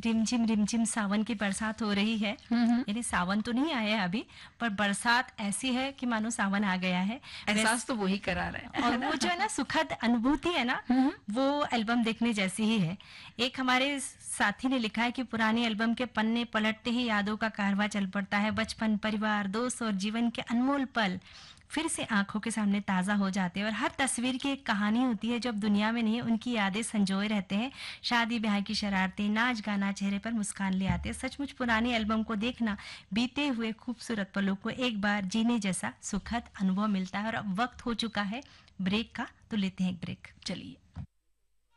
रिमझिम सावन की बरसात हो रही है। यानी सावन तो नहीं आया है अभी, पर बरसात ऐसी है कि मानो सावन आ गया है। एहसास तो वही करा रहा है। और वो जो है ना सुखद अनुभूति है ना, वो एल्बम देखने जैसी ही है। एक हमारे साथी ने लिखा है कि पुरानी एल्बम के पन्ने पलटते ही यादों का कारवां चल पड़ता है। बचपन, परिवार, दोस्त और जीवन के अनमोल पल फिर से आंखों के सामने ताज़ा हो जाते हैं। और हर तस्वीर की एक कहानी होती है, जब दुनिया में नहीं उनकी यादें संजोए रहते हैं। शादी ब्याह की शरारतें, नाच गाना, चेहरे पर मुस्कान ले आते हैं। सचमुच पुरानी एल्बम को देखना बीते हुए खूबसूरत पलों को एक बार जीने जैसा सुखद अनुभव मिलता है। और अब वक्त हो चुका है ब्रेक का, तो लेते हैं एक ब्रेक। चलिए।